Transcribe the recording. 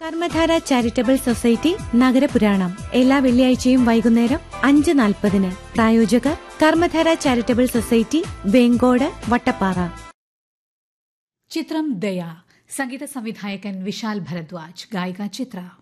Karmadhara charitable society നഗരപുരാണം എല്ലാ വെള്ളിയാഴ്ചയും വൈകുന്നേരം 5:40. പ്രായോജകർ കർമ്മധാര ചാരിറ്റബിൾ സൊസൈറ്റി, വേങ്കോട്, വട്ടപ്പാറ. ചിത്രം ദയ. സംഗീത സംവിധായകൻ വിശാൽ ഭരദ്വാജ്. ഗായിക ചിത്ര.